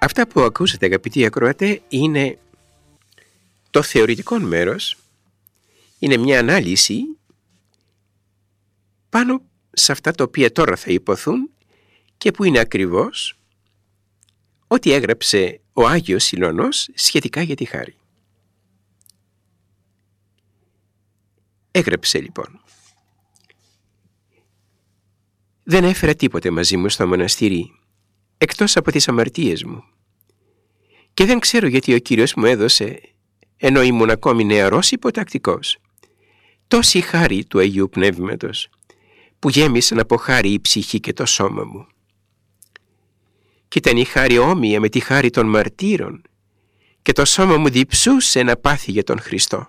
Αυτά που ακούσατε, αγαπητοί ακροατέ, είναι το θεωρητικό μέρος. Είναι μια ανάλυση πάνω σε αυτά τα οποία τώρα θα υποθούν και που είναι ακριβώς ό,τι έγραψε ο Άγιος Σιλωνός σχετικά για τη χάρη. Έγραψε λοιπόν: «Δεν έφερα τίποτε μαζί μου στο μοναστήρι εκτός από τις αμαρτίες μου και δεν ξέρω γιατί ο Κύριος μου έδωσε, ενώ ήμουν ακόμη νεαρός υποτακτικός, τόση χάρη του Αγίου Πνεύματος που γέμισαν από χάρη η ψυχή και το σώμα μου. Κι ήταν η χάρη όμοια με τη χάρη των μαρτύρων και το σώμα μου διψούσε να πάθει για τον Χριστό.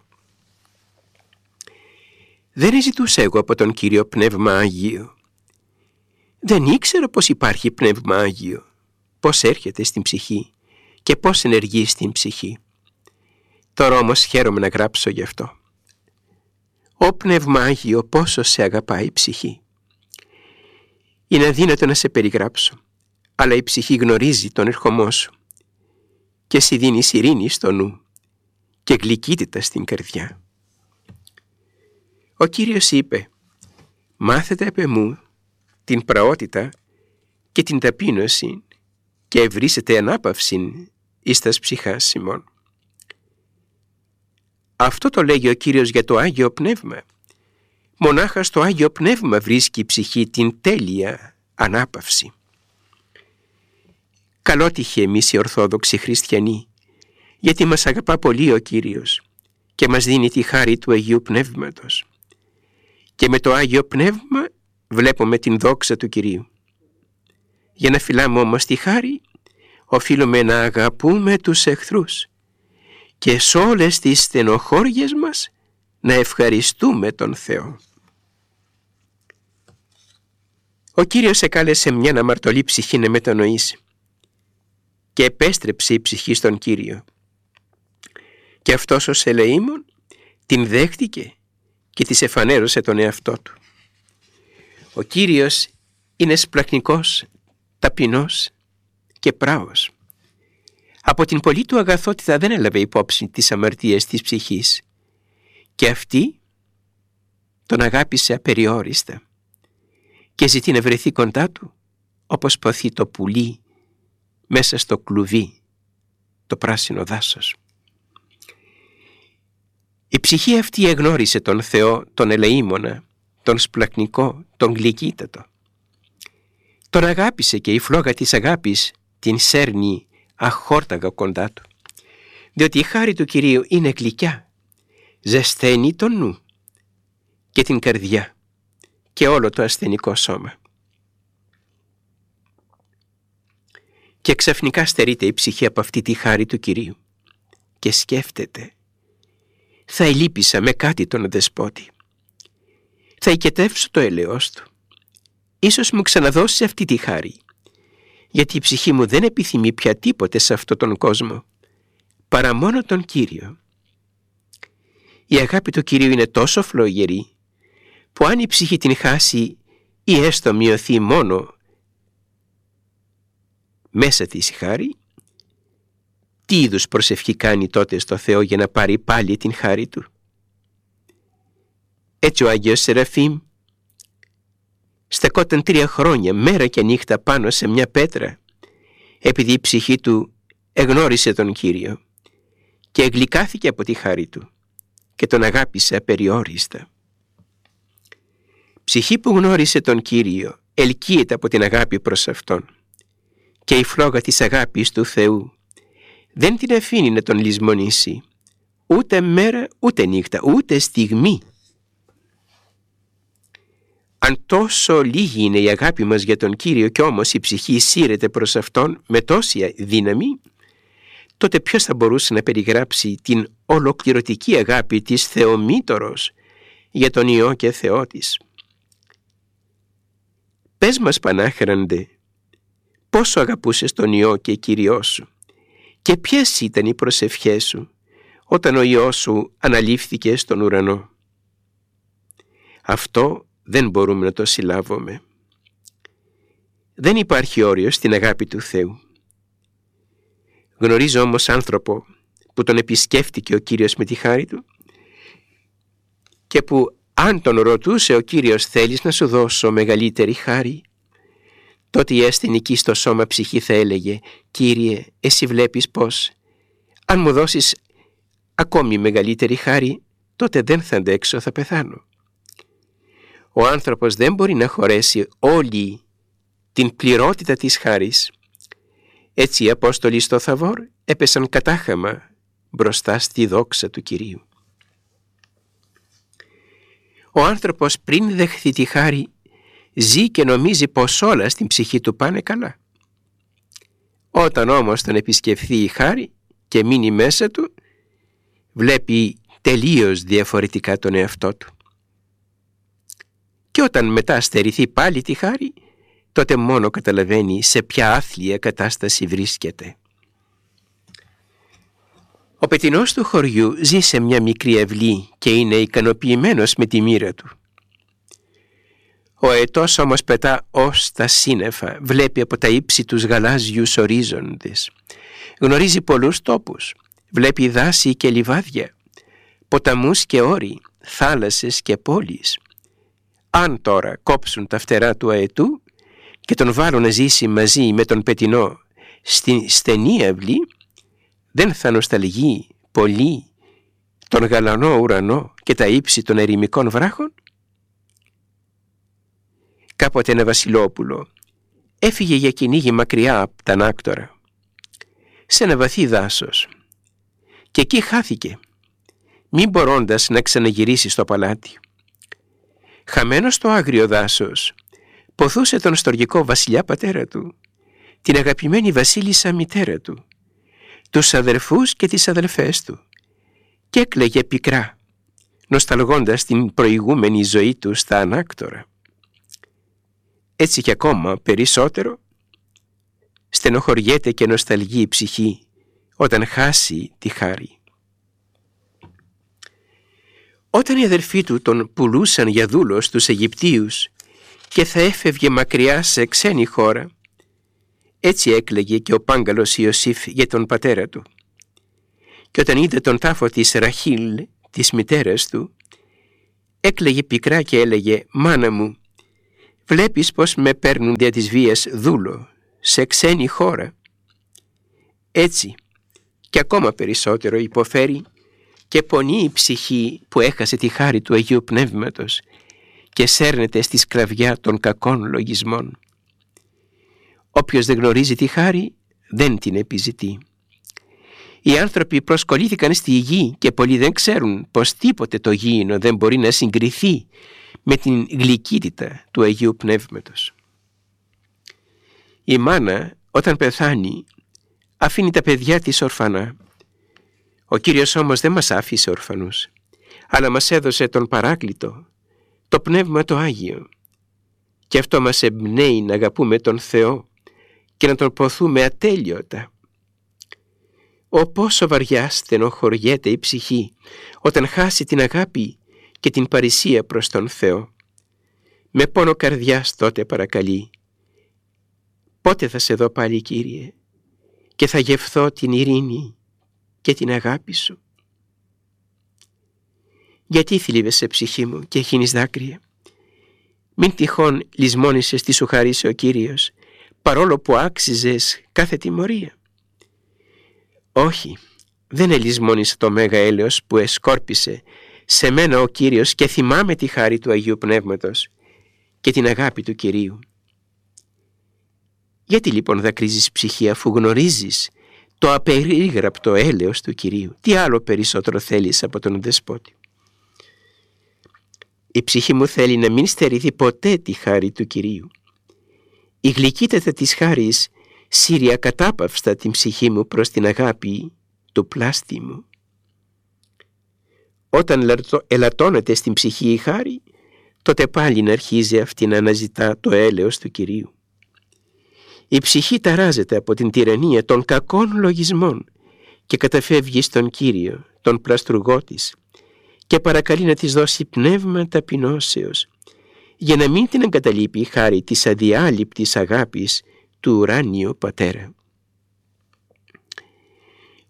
Δεν ζητούσα εγώ από τον Κύριο Πνεύμα Άγιο. Δεν ήξερα πως υπάρχει Πνεύμα Άγιο, πως έρχεται στην ψυχή και πως ενεργεί στην ψυχή. Τώρα όμως χαίρομαι να γράψω γι' αυτό. Ω Πνεύμα Άγιο, πόσο σε αγαπάει η ψυχή. Είναι αδύνατο να σε περιγράψω, αλλά η ψυχή γνωρίζει τον ερχομό σου και σου δίνει ειρήνη στο νου και γλυκύτητα στην καρδιά. Ο Κύριος είπε: «Μάθετε από εμού την πραότητα και την ταπείνωση και ευρύσετε ανάπαυσιν εις τας ψυχάς ημών». Αυτό το λέγει ο Κύριος για το Άγιο Πνεύμα. Μονάχα στο Άγιο Πνεύμα βρίσκει η ψυχή την τέλεια ανάπαυση. Καλότυχοι εμείς οι Ορθόδοξοι Χριστιανοί, γιατί μας αγαπά πολύ ο Κύριος και μας δίνει τη χάρη του Αγίου Πνεύματος. Και με το Άγιο Πνεύμα βλέπουμε την δόξα του Κυρίου. Για να φυλάμε όμως τη χάρη, οφείλουμε να αγαπούμε τους εχθρούς και σε όλες τις στενοχώριες μας να ευχαριστούμε τον Θεό. Ο Κύριος εκάλεσε μια αμαρτωλή ψυχή να μετανοήσει και επέστρεψε η ψυχή στον Κύριο. Και αυτός ως ελεήμων την δέχτηκε και της εφανέρωσε τον εαυτό του. Ο Κύριος είναι σπλαχνικός, ταπεινός και πράος. Από την πολλή του αγαθότητα δεν έλαβε υπόψη τις αμαρτίες της ψυχής και αυτή τον αγάπησε απεριόριστα και ζητεί να βρεθεί κοντά του όπως ποθεί το πουλί μέσα στο κλουβί, το πράσινο δάσος. Η ψυχή αυτή εγνώρισε τον Θεό, τον ελεήμονα, τον σπλαχνικό, τον γλυκύτατο. Τον αγάπησε και η φλόγα της αγάπης την σέρνει αχόρταγα κοντά του, διότι η χάρη του Κυρίου είναι γλυκιά, ζεσταίνει τον νου και την καρδιά και όλο το ασθενικό σώμα. Και ξαφνικά στερείται η ψυχή από αυτή τη χάρη του Κυρίου και σκέφτεται: θα ελείπησα με κάτι τον δεσπότη, θα οικετεύσω το έλεος του, ίσως μου ξαναδώσει αυτή τη χάρη, γιατί η ψυχή μου δεν επιθυμεί πια τίποτε σε αυτόν τον κόσμο παρά μόνο τον Κύριο. Η αγάπη του Κυρίου είναι τόσο φλογερή που αν η ψυχή την χάσει ή έστω μειωθεί μόνο μέσα της η χάρη, τι είδους προσευχή κάνει τότε στο Θεό για να πάρει πάλι την χάρη του? Έτσι ο Άγιος Σεραφείμ στεκόταν 3 χρόνια μέρα και νύχτα πάνω σε μια πέτρα, επειδή η ψυχή του εγνώρισε τον Κύριο και εγλυκάθηκε από τη χάρη του και τον αγάπησε απεριόριστα. Ψυχή που γνώρισε τον Κύριο ελκύεται από την αγάπη προς Αυτόν και η φλόγα της αγάπης του Θεού δεν την αφήνει να τον λησμονήσει ούτε μέρα ούτε νύχτα ούτε στιγμή. Αν τόσο λίγη είναι η αγάπη μας για τον Κύριο και όμως η ψυχή σύρεται προς Αυτόν με τόση δύναμη, τότε ποιος θα μπορούσε να περιγράψει την ολοκληρωτική αγάπη της Θεομήτωρος για τον Υιό και Θεό της? Πες μας, Πανάχραντε, πόσο αγαπούσες τον Υιό και Κύριό σου και ποιες ήταν οι προσευχές σου όταν ο Υιός σου αναλήφθηκε στον ουρανό? Αυτό δεν μπορούμε να το συλλάβουμε. Δεν υπάρχει όριο στην αγάπη του Θεού. Γνωρίζω όμως άνθρωπο που τον επισκέφτηκε ο Κύριος με τη χάρη του και που αν τον ρωτούσε ο Κύριος «Θέλεις να σου δώσω μεγαλύτερη χάρη?» τότε η ασθενική στο σώμα ψυχή θα έλεγε «Κύριε, εσύ βλέπεις πως αν μου δώσεις ακόμη μεγαλύτερη χάρη τότε δεν θα αντέξω, θα πεθάνω». Ο άνθρωπος δεν μπορεί να χωρέσει όλη την πληρότητα της χάρης. Έτσι οι Απόστολοι στο Θαβόρ έπεσαν κατάχαμα μπροστά στη δόξα του Κυρίου. Ο άνθρωπος πριν δεχθεί τη χάρη ζει και νομίζει πως όλα στην ψυχή του πάνε καλά. Όταν όμως τον επισκεφθεί η χάρη και μείνει μέσα του, βλέπει τελείως διαφορετικά τον εαυτό του. Και όταν μετά στερηθεί πάλι τη χάρη, τότε μόνο καταλαβαίνει σε ποια άθλια κατάσταση βρίσκεται. Ο πετεινός του χωριού ζει σε μια μικρή αυλή και είναι ικανοποιημένος με τη μοίρα του. Ο αετός όμως πετά ως τα σύννεφα, βλέπει από τα ύψη τους γαλάζιους ορίζοντες, γνωρίζει πολλούς τόπους, βλέπει δάση και λιβάδια, ποταμούς και όρη, θάλασσες και πόλεις. Αν τώρα κόψουν τα φτερά του αετού και τον βάλουν να ζήσει μαζί με τον πετεινό στην στενή αυλή, δεν θα νοσταλγεί πολύ τον γαλανό ουρανό και τα ύψη των ερημικών βράχων? Κάποτε ένα βασιλόπουλο έφυγε για κυνήγι μακριά από τα ανάκτορα, σε ένα βαθύ δάσος, και εκεί χάθηκε, μη μπορώντας να ξαναγυρίσει στο παλάτι. Χαμένος στο άγριο δάσος, ποθούσε τον στοργικό βασιλιά πατέρα του, την αγαπημένη βασίλισσα μητέρα του, τους αδερφούς και τις αδελφές του, και έκλαιγε πικρά, νοσταλγώντας την προηγούμενη ζωή του στα ανάκτορα. Έτσι κι ακόμα περισσότερο στενοχωριέται και νοσταλγεί η ψυχή όταν χάσει τη χάρη. Όταν οι αδελφοί του τον πουλούσαν για δούλο στους Αιγυπτίους και θα έφευγε μακριά σε ξένη χώρα, έτσι έκλαιγε και ο πάγκαλος Ιωσήφ για τον πατέρα του. Και όταν είδε τον τάφο της Ραχήλ, της μητέρας του, έκλαιγε πικρά και έλεγε «Μάνα μου, βλέπεις πως με παίρνουν δια της βίας δούλο σε ξένη χώρα?» Έτσι και ακόμα περισσότερο υποφέρει και πονεί η ψυχή που έχασε τη χάρη του Αγίου Πνεύματος και σέρνεται στη σκλαβιά των κακών λογισμών. Όποιος δεν γνωρίζει τη χάρη δεν την επιζητεί. Οι άνθρωποι προσκολήθηκαν στη γη και πολλοί δεν ξέρουν πως τίποτε το γήινο δεν μπορεί να συγκριθεί με την γλυκύτητα του Αγίου Πνεύματος. Η μάνα όταν πεθάνει αφήνει τα παιδιά της ορφανά. Ο Κύριος όμως δεν μας άφησε ορφανούς, αλλά μας έδωσε τον Παράκλητο, το Πνεύμα το Άγιο. Και αυτό μας εμπνέει να αγαπούμε τον Θεό και να τον ποθούμε ατέλειωτα. Πόσο βαριά στενοχωριέται η ψυχή όταν χάσει την αγάπη και την παρησία προς τον Θεό. Με πόνο καρδιάς τότε παρακαλεί «Πότε θα σε δω πάλι, Κύριε, και θα γευθώ την ειρήνη και την αγάπη σου?» Γιατί θλίβεσαι, ψυχή μου, και χύνεις δάκρυα? Μην τυχόν λησμόνησες τι σου χαρίσε ο Κύριος, παρόλο που άξιζες κάθε τιμωρία. Όχι, δεν ελησμόνισε το μέγα έλεος που εσκόρπισε σε μένα ο Κύριος και θυμάμαι τη χάρη του Αγίου Πνεύματος και την αγάπη του Κυρίου. Γιατί λοιπόν δακρύζεις, ψυχή, αφού γνωρίζεις το απερίγραπτο έλεος του Κυρίου? Τι άλλο περισσότερο θέλεις από τον Δεσπότη? Η ψυχή μου θέλει να μην στερηθεί ποτέ τη χάρη του Κυρίου. Η γλυκύτητα της χάρης σύρει ακατάπαυστα την ψυχή μου προς την αγάπη του πλάστη μου. Όταν ελαττώνεται στην ψυχή η χάρη, τότε πάλι να αρχίζει αυτή να αναζητά το έλεος του Κυρίου. Η ψυχή ταράζεται από την τυραννία των κακών λογισμών και καταφεύγει στον Κύριο, τον πλαστουργό της, και παρακαλεί να της δώσει πνεύμα ταπεινώσεως, για να μην την εγκαταλείπει η χάρη της αδιάλειπτης αγάπης του ουράνιου Πατέρα.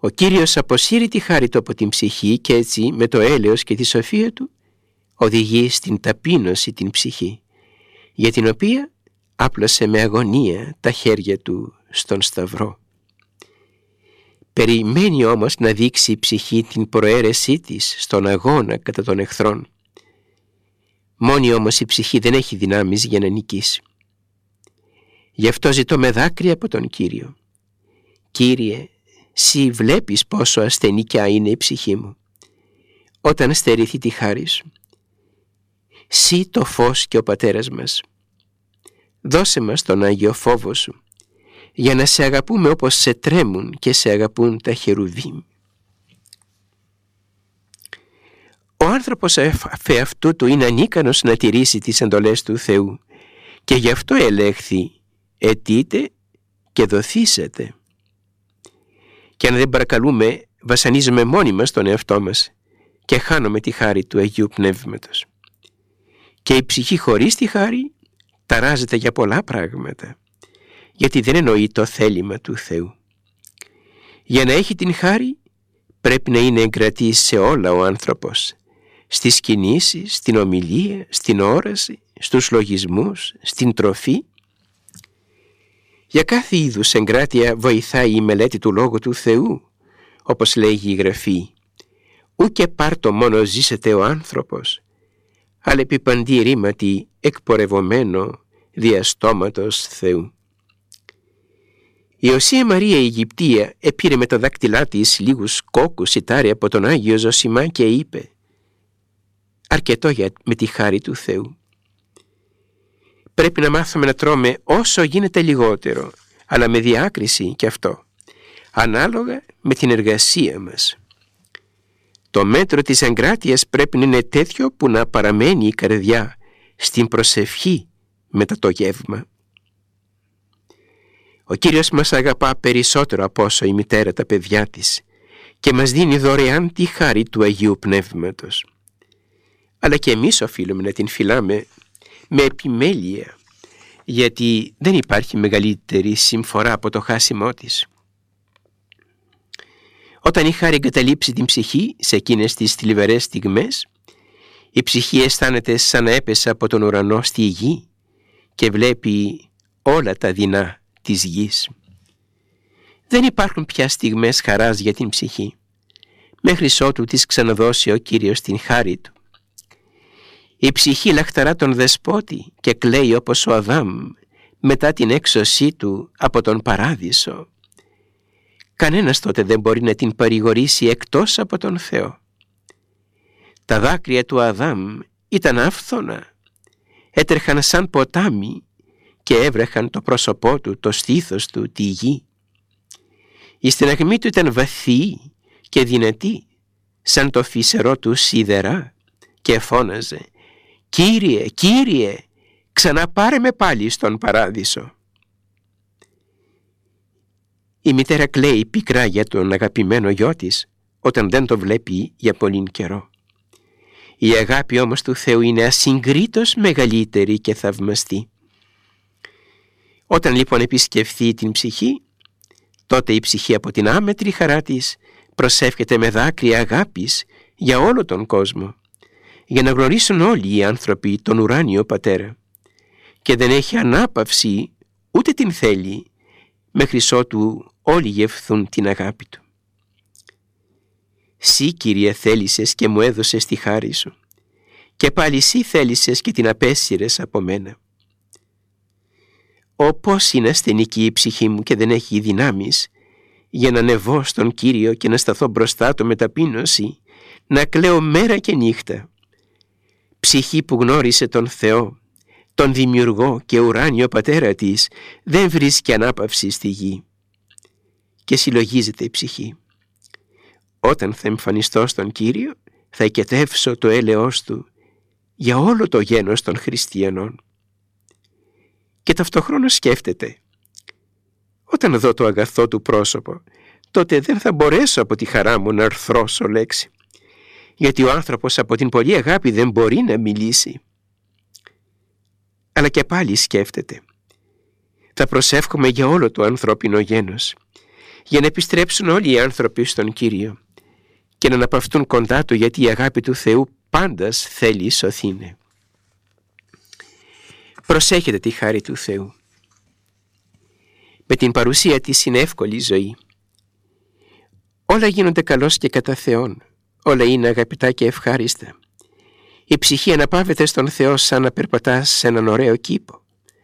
Ο Κύριος αποσύρει τη χάρη του από την ψυχή και έτσι με το έλεος και τη σοφία του οδηγεί στην ταπείνωση την ψυχή, για την οποία άπλωσε με αγωνία τα χέρια του στον σταυρό. Περιμένει όμως να δείξει η ψυχή την προαίρεσή της στον αγώνα κατά των εχθρών. Μόνη όμως η ψυχή δεν έχει δυνάμεις για να νικήσει. Γι' αυτό ζητώ με δάκρυα από τον Κύριο: «Κύριε, Συ βλέπεις πόσο ασθενικιά είναι η ψυχή μου. Όταν στερηθεί τη χάρη σου, Συ το φως και ο πατέρας μας, δώσε μας τον Άγιο φόβο σου, για να σε αγαπούμε όπως σε τρέμουν και σε αγαπούν τα χερουβίμ». Ο άνθρωπος αυτού του είναι ανίκανος να τηρήσει τις εντολές του Θεού και γι' αυτό ελέγχθη «Αιτείτε και δοθήσετε». Και αν δεν παρακαλούμε, βασανίζουμε μόνοι μας τον εαυτό μας και χάνουμε τη χάρη του Αγίου Πνεύματος. Και η ψυχή χωρίς τη χάρη ταράζεται για πολλά πράγματα, γιατί δεν εννοεί το θέλημα του Θεού. Για να έχει την χάρη πρέπει να είναι εγκρατής σε όλα ο άνθρωπος, στις κινήσεις, στην ομιλία, στην όραση, στους λογισμούς, στην τροφή. Για κάθε είδους εγκράτεια βοηθάει η μελέτη του Λόγου του Θεού, όπως λέγει η Γραφή: «Ου και πάρτο μόνο ζήσεται ο άνθρωπος, αλλά επί παντή ρήματι εκπορευωμένο δια στόματος Θεού». Η Οσία Μαρία η Αιγυπτία επήρε με τα δάκτυλά της λίγους κόκκους σιτάρι από τον Άγιο Ζωσιμά και είπε: «Αρκετό με τη χάρη του Θεού». Πρέπει να μάθουμε να τρώμε όσο γίνεται λιγότερο, αλλά με διάκριση και αυτό, ανάλογα με την εργασία μας. Το μέτρο της εγκράτειας πρέπει να είναι τέτοιο που να παραμένει η καρδιά στην προσευχή μετά το γεύμα. Ο Κύριος μας αγαπά περισσότερο από όσο η μητέρα τα παιδιά της και μας δίνει δωρεάν τη χάρη του Αγίου Πνεύματος. Αλλά και εμείς οφείλουμε να την φυλάμε με επιμέλεια, γιατί δεν υπάρχει μεγαλύτερη συμφορά από το χάσιμό της. Όταν η χάρη εγκαταλείψει την ψυχή σε εκείνες τις θλιβερές στιγμές, η ψυχή αισθάνεται σαν να έπεσε από τον ουρανό στη γη και βλέπει όλα τα δεινά της γης. Δεν υπάρχουν πια στιγμές χαράς για την ψυχή, μέχρι ότου της ξαναδώσει ο Κύριος την χάρη του. Η ψυχή λαχταρά τον δεσπότη και κλαίει όπως ο Αδάμ μετά την έξωσή του από τον παράδεισο. Κανένας τότε δεν μπορεί να την παρηγορήσει εκτός από τον Θεό. Τα δάκρυα του Αδάμ ήταν άφθονα, έτρεχαν σαν ποτάμι και έβρεχαν το πρόσωπό του, το στήθος του, τη γη. Η στεναγμή του ήταν βαθύ και δυνατή, σαν το φύσερο του σίδερα, και φώναζε: «Κύριε, Κύριε, ξαναπάρε με πάλι στον παράδεισο». Η μητέρα κλαίει πικρά για τον αγαπημένο γιο της όταν δεν το βλέπει για πολύ καιρό. Η αγάπη όμως του Θεού είναι ασυγκρίτως μεγαλύτερη και θαυμαστή. Όταν λοιπόν επισκεφθεί την ψυχή, τότε η ψυχή από την άμετρη χαρά της προσεύχεται με δάκρυα αγάπης για όλο τον κόσμο, για να γνωρίσουν όλοι οι άνθρωποι τον ουράνιο Πατέρα, και δεν έχει ανάπαυση ούτε την θέλει μέχρι ότου όλοι γευθούν την αγάπη του. «Συ, Κύριε, θέλησες και μου έδωσες τη χάρη σου, και πάλι Συ θέλησες και την απέσυρες από μένα. Πώς είναι ασθενική η ψυχή μου και δεν έχει δυνάμεις για να ανεβώ στον Κύριο και να σταθώ μπροστά του με ταπείνωση, να κλαίω μέρα και νύχτα. Ψυχή που γνώρισε τον Θεό, τον Δημιουργό και ουράνιο Πατέρα της, δεν βρίσκει ανάπαυση στη γη». Και συλλογίζεται η ψυχή: «Όταν θα εμφανιστώ στον Κύριο, θα οικετεύσω το έλεος Του για όλο το γένος των χριστιανών». Και ταυτοχρόνως σκέφτεται: «Όταν δω το αγαθό Του πρόσωπο, τότε δεν θα μπορέσω από τη χαρά μου να αρθρώσω λέξη, γιατί ο άνθρωπος από την πολλή αγάπη δεν μπορεί να μιλήσει». Αλλά και πάλι σκέφτεται: «Θα προσεύχομαι για όλο το ανθρώπινο γένος, για να επιστρέψουν όλοι οι άνθρωποι στον Κύριο και να αναπαυτούν κοντά Του, γιατί η αγάπη του Θεού πάντας θέλει σωθήνε. Προσέχετε τη χάρη του Θεού. Με την παρουσία της είναι εύκολη η ζωή. Όλα γίνονται καλώς και κατά Θεόν. Όλα είναι αγαπητά και ευχάριστα. Η ψυχή αναπαύεται στον Θεό σαν να περπατάς σε έναν ωραίο κήπο,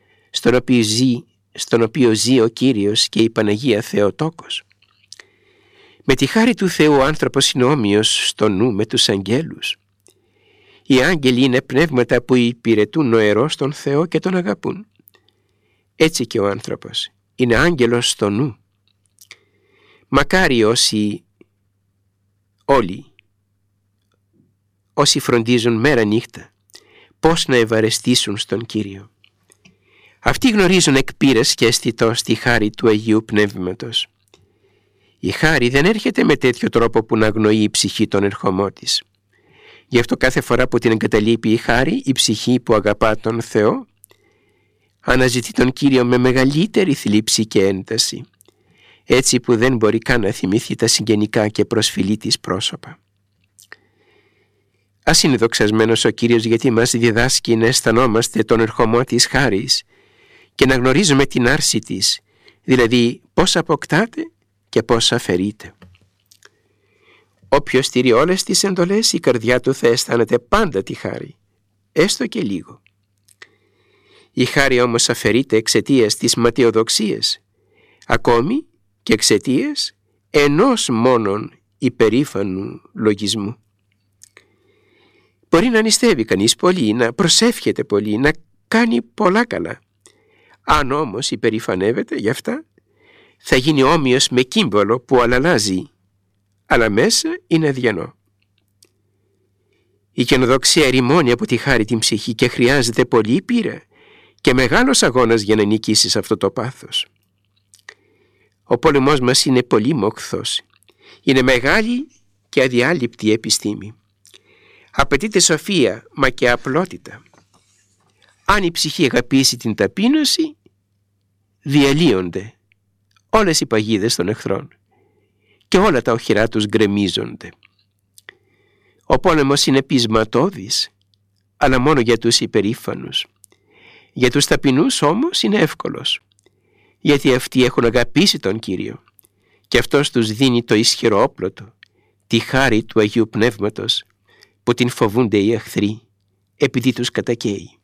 στον οποίο ζει ο Κύριος και η Παναγία Θεοτόκος. Με τη χάρη του Θεού ο άνθρωπος είναι όμοιος στο νου με τους αγγέλους. Οι άγγελοι είναι πνεύματα που υπηρετούν νοερώς τον Θεό και τον αγαπούν. Έτσι και ο άνθρωπος είναι άγγελος στο νου. Μακάρι όσοι φροντίζουν μέρα νύχτα πώς να ευαρεστήσουν στον Κύριο. Αυτοί γνωρίζουν εκ πείρας και αισθητός τη χάρη του Αγίου Πνεύματος. Η χάρη δεν έρχεται με τέτοιο τρόπο που να αγνοεί η ψυχή τον ερχομό της. Γι' αυτό κάθε φορά που την εγκαταλείπει η χάρη, η ψυχή που αγαπά τον Θεό αναζητεί τον Κύριο με μεγαλύτερη θλίψη και ένταση, έτσι που δεν μπορεί καν να θυμηθεί τα συγγενικά και προσφυλή της πρόσωπα. Ας είναι δοξασμένος ο Κύριος, γιατί μας διδάσκει να αισθανόμαστε τον ερχομό της χάρης και να γνωρίζουμε την άρση της, δηλαδή πώς αποκτάται και πώς αφαιρείται. Όποιος τηρεί όλες τις εντολές, η καρδιά του θα αισθάνεται πάντα τη χάρη, έστω και λίγο. Η χάρη όμως αφαιρείται εξαιτίας της ματαιοδοξίας, ακόμη και εξαιτίας ενός μόνον υπερήφανου λογισμού. Μπορεί να νηστεύει κανείς πολύ, να προσεύχεται πολύ, να κάνει πολλά καλά. Αν όμως υπερηφανεύεται γι' αυτά, θα γίνει όμοιος με κύμβολο που αλλάζει, αλλά μέσα είναι αδιανό. Η καινοδοξία ερημώνει από τη χάρη την ψυχή και χρειάζεται πολύ πείρα και μεγάλος αγώνας για να νικήσεις αυτό το πάθος. Ο πόλεμός μας είναι πολύ μοχθός. Είναι μεγάλη και αδιάλειπτη επιστήμη. Απαιτείται σοφία, μα και απλότητα. Αν η ψυχή αγαπήσει την ταπείνωση, διαλύονται όλες οι παγίδες των εχθρών και όλα τα οχυρά τους γκρεμίζονται. Ο πόλεμος είναι πεισματώδης, αλλά μόνο για τους υπερήφανους. Για τους ταπεινούς όμως είναι εύκολος, γιατί αυτοί έχουν αγαπήσει τον Κύριο και αυτός τους δίνει το ισχυρό όπλο του, τη χάρη του Αγίου Πνεύματος, που την φοβούνται οι εχθροί επειδή τους κατακαίει.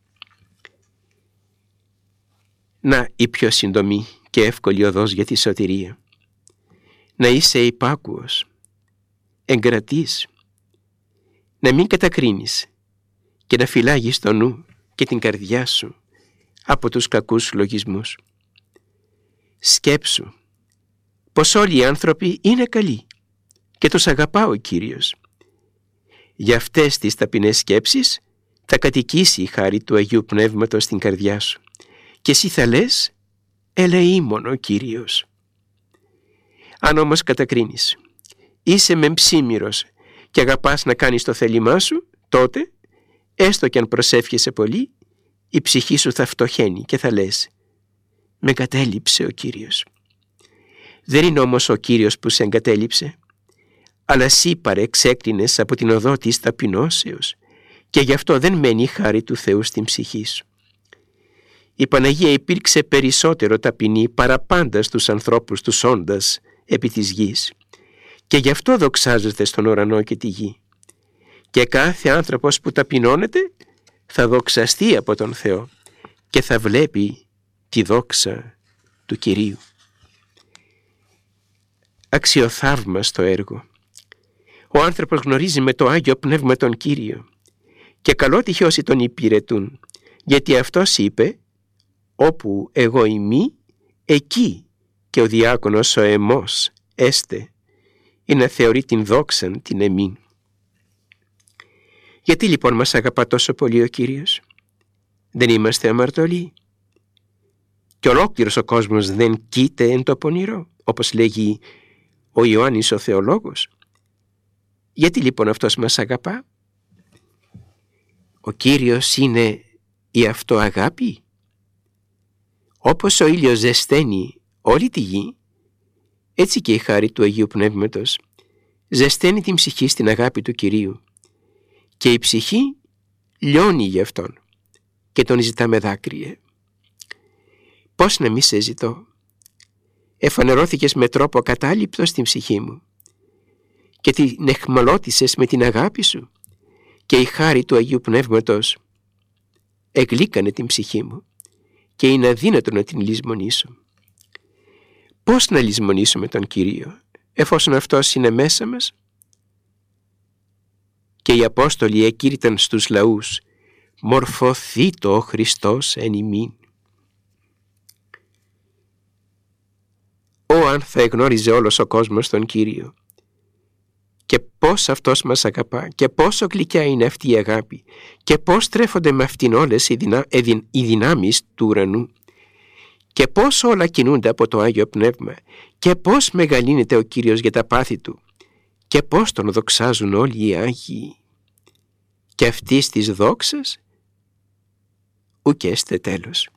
Να η πιο σύντομη και εύκολη οδός για τη σωτηρία. Να είσαι υπάκουος, εγκρατής, να μην κατακρίνεις και να φυλάγεις το νου και την καρδιά σου από τους κακούς λογισμούς. Σκέψου πως όλοι οι άνθρωποι είναι καλοί και τους αγαπά ο Κύριος. Για αυτές τις ταπεινές σκέψεις θα κατοικήσει η χάρη του Αγίου Πνεύματος στην καρδιά σου και εσύ θα λες «Ελεήμον ο Κύριος». Αν όμως κατακρίνεις, είσαι μεμψίμυρος και αγαπάς να κάνεις το θέλημά σου, τότε, έστω κι αν προσεύχεσαι πολύ, η ψυχή σου θα φτωχαίνει και θα λες «Με εγκατέλειψε ο Κύριος». Δεν είναι όμως ο Κύριος που σε εγκατέλειψε, αλλά εσύ παρεξέκλεινες από την οδό της ταπεινώσεως και γι' αυτό δεν μένει η χάρη του Θεού στην ψυχή σου. Η Παναγία υπήρξε περισσότερο ταπεινή παραπάντα στους ανθρώπους τους όντας επί της γης και γι' αυτό δοξάζεται στον ουρανό και τη γη. Και κάθε άνθρωπος που ταπεινώνεται θα δοξαστεί από τον Θεό και θα βλέπει τη δόξα του Κυρίου. Αξιοθαύμαστο έργο. Ο άνθρωπος γνωρίζει με το Άγιο Πνεύμα τον Κύριο και καλό τυχε όσοι τον υπηρετούν, γιατί αυτός είπε «Όπου εγώ ημί, εκεί και ο διάκονος ο εμός έστε, ή να θεωρεί την δόξαν την εμήν». Γιατί λοιπόν μας αγαπά τόσο πολύ ο Κύριος? Δεν είμαστε αμαρτωλοί? Και ολόκληρος ο κόσμος δεν κοίται εν το πονηρό, όπως λέγει ο Ιωάννης ο θεολόγος? Γιατί λοιπόν αυτός μας αγαπά? Ο Κύριος είναι η αυτοαγάπη. Όπως ο ήλιος ζεσταίνει όλη τη γη, Έτσι και η χάρη του Αγίου Πνεύματος ζεσταίνει την ψυχή στην αγάπη του Κυρίου και η ψυχή λιώνει γι' Αυτόν και Τον ζητά με δάκρυα. Πώς να μη σε ζητώ? Εφανερώθηκες με τρόπο ακατάληπτο στην ψυχή μου και την εχμαλώτησες με την αγάπη σου και η χάρη του Αγίου Πνεύματος εγλύκανε την ψυχή μου και είναι αδύνατο να την λησμονήσω. Πώς να λησμονήσουμε τον Κύριο εφόσον Αυτός είναι μέσα μας? Και οι Απόστολοι εκήρυταν στους λαούς «Μορφωθήτω ο Χριστός εν ημίν». Αν θα εγνώριζε όλος ο κόσμος τον Κύριο και πώς Αυτός μας αγαπά και πόσο γλυκιά είναι αυτή η αγάπη και πώς τρέφονται με αυτήν όλες οι δυνάμεις του ουρανού και πώς όλα κινούνται από το Άγιο Πνεύμα και πώς μεγαλύνεται ο Κύριος για τα πάθη Του και πώς Τον δοξάζουν όλοι οι Άγιοι, και αυτής της δόξας ουκ έστε τέλος.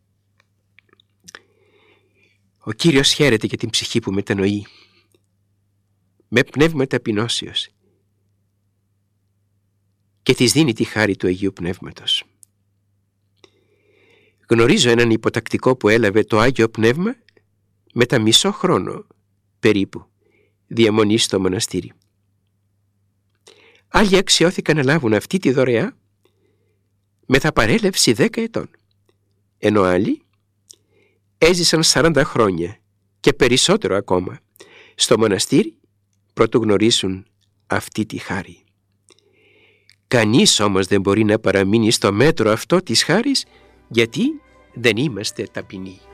Ο Κύριος χαίρεται για την ψυχή που μετανοεί με πνεύμα ταπεινώσεως και της δίνει τη χάρη του Αγίου Πνεύματος. Γνωρίζω έναν υποτακτικό που έλαβε το Άγιο Πνεύμα μετά μισό χρόνο περίπου διαμονή στο μοναστήρι. Άλλοι αξιώθηκαν να λάβουν αυτή τη δωρεά μετά παρέλευση 10 ετών, ενώ άλλοι έζησαν 40 χρόνια και περισσότερο ακόμα στο μοναστήρι προτού γνωρίσουν αυτή τη χάρη. Κανείς όμως δεν μπορεί να παραμείνει στο μέτρο αυτό της χάρης, γιατί δεν είμαστε ταπεινοί.